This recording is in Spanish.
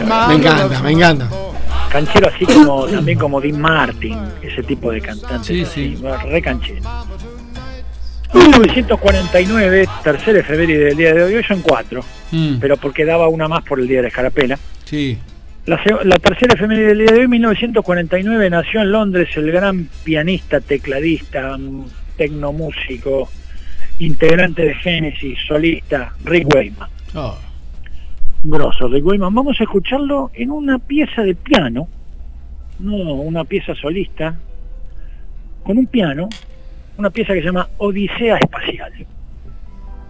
Me encanta. Canchero así como también como Dean Martin, ese tipo de cantantes. Sí, así, sí. re canchero. 1949, tercer efeméride del día de hoy son 4, pero porque daba una más por el día de la Escarapela. Sí. La tercera efeméride del día de hoy, 1949, nació en Londres el gran pianista, tecladista, tecnomúsico, integrante de Genesis, solista, Rick Wakeman. Oh. Grosso, Rick Wakeman. Vamos a escucharlo en una pieza de piano, no una pieza solista, con un piano, una pieza que se llama Odisea Espacial.